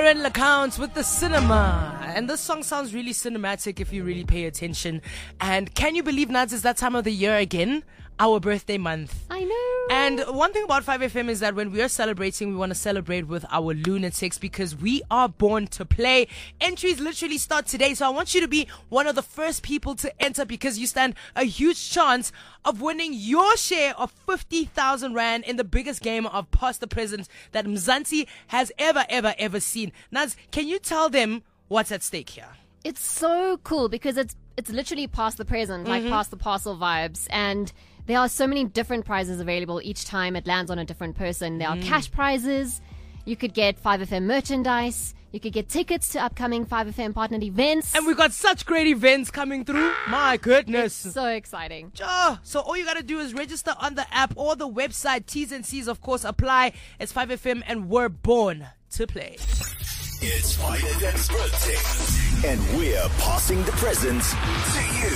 Aaron LeCounte with the cinema. And this song sounds really cinematic if you really pay attention. And can you believe, Nads, it's that time of the year again? Our birthday month. I know. And one thing about 5FM is that when we are celebrating, we want to celebrate with our lunatics because we are born to play. Entries literally start today. So I want you to be one of the first people to enter because you stand a huge chance of winning your share of 50,000 Rand in the biggest game of past the present that Mzansi has ever seen. Naz, can you tell them what's at stake here? It's so cool because it's literally past the present, like past the parcel vibes. And there are so many different prizes available each time it lands on a different person. There are cash prizes. You could get 5FM merchandise. You could get tickets to upcoming 5FM partnered events. And we've got such great events coming through. My goodness. It's so exciting. So all you got to do is register on the app or the website. T's and C's, of course, apply. It's 5FM and we're born to play. It's 5FM's birthday, and we're passing the presents to you.